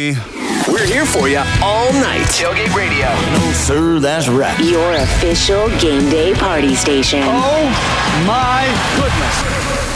me. We're here for you all night. Tailgate Radio. No, sir, that's right. Your official game day party station. Oh, my goodness.